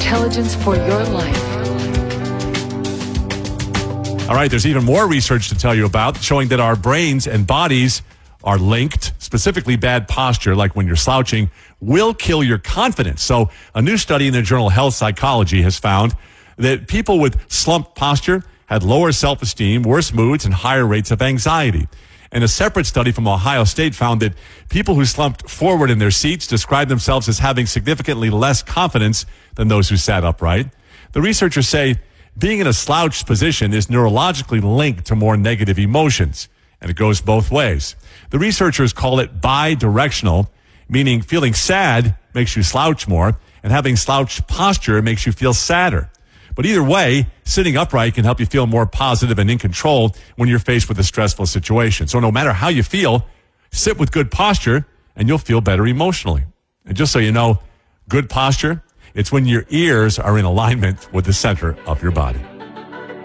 intelligence for your life. All right, there's even more research to tell you about showing that our brains and bodies are linked. Specifically, bad posture, like when you're slouching, will kill your confidence. So a new study in the journal Health Psychology has found that people with slumped posture had lower self-esteem, worse moods, and higher rates of anxiety. And a separate study from Ohio State found that people who slumped forward in their seats described themselves as having significantly less confidence than those who sat upright. The researchers say being in a slouched position is neurologically linked to more negative emotions, and it goes both ways. The researchers call it bidirectional, meaning feeling sad makes you slouch more, and having slouched posture makes you feel sadder. But either way, sitting upright can help you feel more positive and in control when you're faced with a stressful situation. So no matter how you feel, sit with good posture, and you'll feel better emotionally. And just so you know, good posture, it's when your ears are in alignment with the center of your body.